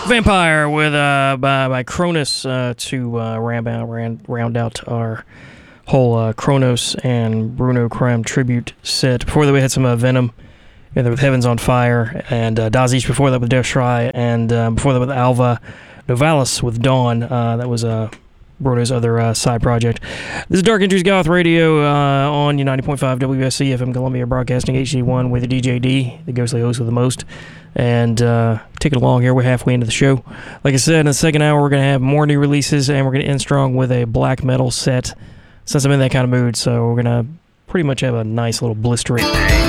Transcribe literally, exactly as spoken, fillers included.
Vampire with uh by, by Kronos uh, to uh, round out round, round out our whole uh, Kronos and Bruno Creme tribute set. Before that, we had some uh, Venom. Yeah, with Heavens on Fire, and uh, Dazish before that with Death Try, and uh, before that with Alva Novalis with Dawn. Uh, that was uh, Bruno's other uh, side project. This is Dark Entries Goth Radio uh, on your ninety point five W S C F M Columbia Broadcasting H D one with the D J D, the ghostly host with the most. And uh, take it along here. We're halfway into the show. Like I said, in the second hour, we're going to have more new releases, and we're going to end strong with a black metal set since I'm in that kind of mood. So we're going to pretty much have a nice little blistering